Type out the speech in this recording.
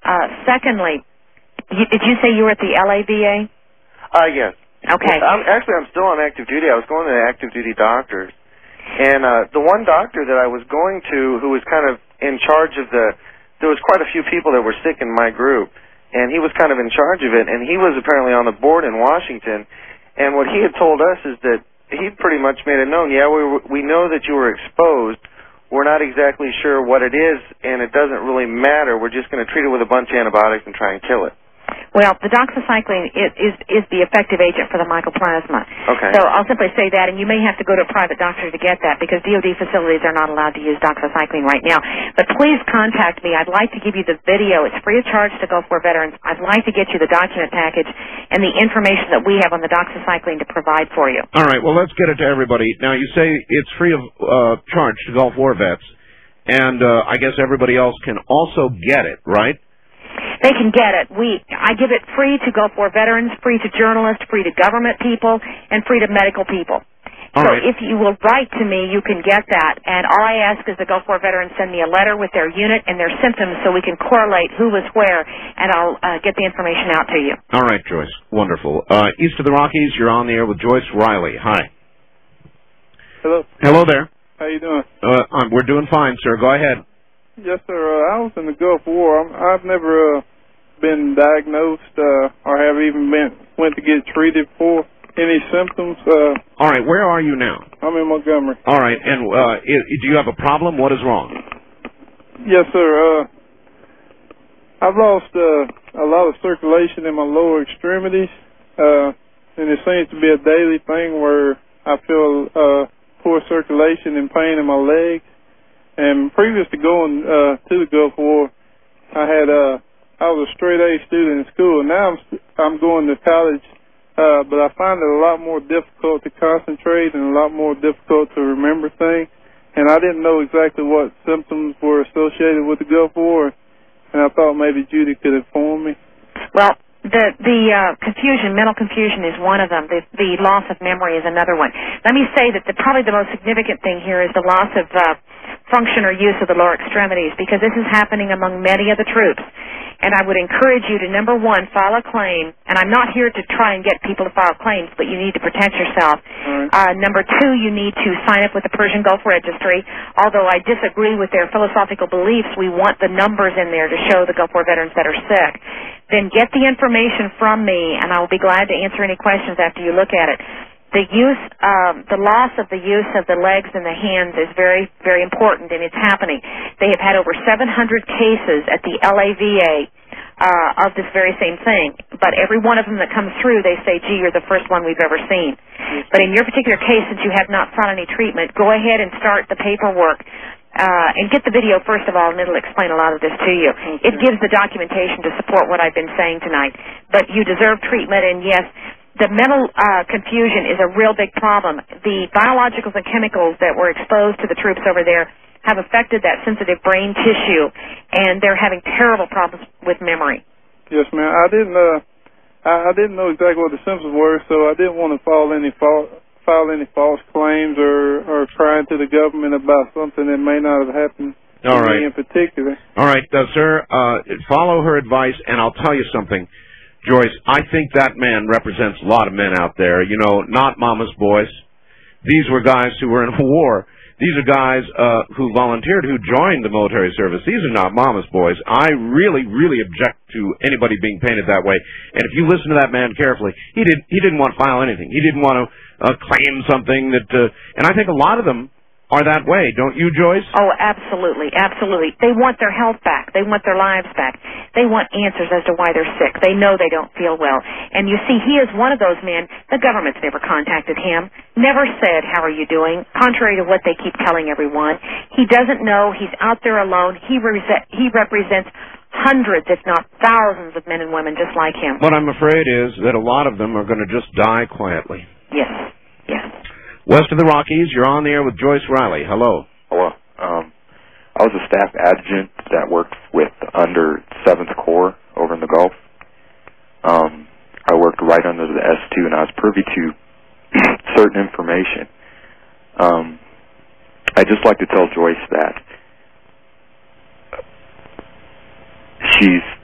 Secondly, did you say you were at the LAVA? Yes. Okay. Well, I'm still on active duty. I was going to the active duty doctors. And the one doctor that I was going to, who was kind of in charge of there was quite a few people that were sick in my group, and he was kind of in charge of it, and he was apparently on the board in Washington. And what he had told us is that he pretty much made it known, yeah, we know that you were exposed. We're not exactly sure what it is, and it doesn't really matter. We're just going to treat it with a bunch of antibiotics and try and kill it. Well, the doxycycline is the effective agent for the mycoplasma. Okay. So I'll simply say that, and you may have to go to a private doctor to get that because DOD facilities are not allowed to use doxycycline right now. But please contact me. I'd like to give you the video. It's free of charge to Gulf War veterans. I'd like to get you the document package and the information that we have on the doxycycline to provide for you. All right. Well, let's get it to everybody. Now, you say it's free of charge to Gulf War vets, and I guess everybody else can also get it, right? They can get it. I give it free to Gulf War veterans, free to journalists, free to government people, and free to medical people. All right. If you will write to me, you can get that. And all I ask is the Gulf War veterans send me a letter with their unit and their symptoms so we can correlate who was where, and I'll get the information out to you. All right, Joyce. Wonderful. East of the Rockies, you're on the air with Joyce Riley. Hi. Hello. Hello there. How you doing? We're doing fine, sir. Go ahead. Yes, sir. I was in the Gulf War. I've never been diagnosed or have even went to get treated for any symptoms. All right. Where are you now? I'm in Montgomery. All right. And do you have a problem? What is wrong? Yes, sir. I've lost a lot of circulation in my lower extremities, and it seems to be a daily thing where I feel poor circulation and pain in my legs. And previous to going to the Gulf War, I was a straight A student in school. Now I'm going to college, but I find it a lot more difficult to concentrate and a lot more difficult to remember things. And I didn't know exactly what symptoms were associated with the Gulf War, and I thought maybe Judy could inform me. Well, the confusion, mental confusion is one of them. The loss of memory is another one. Let me say that probably the most significant thing here is the loss of function or use of the lower extremities, because this is happening among many of the troops. And I would encourage you to, number one, file a claim. And I'm not here to try and get people to file claims, but you need to protect yourself. Number two, you need to sign up with the Persian Gulf Registry. Although I disagree with their philosophical beliefs, we want the numbers in there to show the Gulf War veterans that are sick. Then get the information from me, and I will be glad to answer any questions after you look at it. The loss of the use of the legs and the hands is very, very important, and it's happening. They have had over 700 cases at the LAVA of this very same thing. But every one of them that comes through, they say, gee, you're the first one we've ever seen. But in your particular case, since you have not sought any treatment, go ahead and start the paperwork. And get the video, first of all, and it'll explain a lot of this to you. It gives the documentation to support what I've been saying tonight. But you deserve treatment, and yes, the mental confusion is a real big problem. The biologicals and chemicals that were exposed to the troops over there have affected that sensitive brain tissue, and they're having terrible problems with memory. Yes, ma'am. I didn't know exactly what the symptoms were, so I didn't want to file any false claims or cry to the government about something that may not have happened to me in particular. All right, sir, follow her advice, and I'll tell you something. Joyce, I think that man represents a lot of men out there, you know, not mama's boys. These were guys who were in a war. These are guys who volunteered, who joined the military service. These are not mama's boys. I really, really object to anybody being painted that way. And if you listen to that man carefully, he didn't want to file anything. He didn't want to claim something that, and I think a lot of them are that way, don't you, Joyce? Oh, absolutely, absolutely. They want their health back. They want their lives back. They want answers as to why they're sick. They know they don't feel well. And you see, he is one of those men. The government's never contacted him, never said, how are you doing, contrary to what they keep telling everyone. He doesn't know. He's out there alone. He represents hundreds, if not thousands, of men and women just like him. What I'm afraid is that a lot of them are going to just die quietly. Yes, yes. West of the Rockies, you're on the air with Joyce Riley. Hello. Hello. I was a staff adjutant that worked with under 7th Corps over in the Gulf. I worked right under the S2, and I was privy to certain information. I'd just like to tell Joyce that she's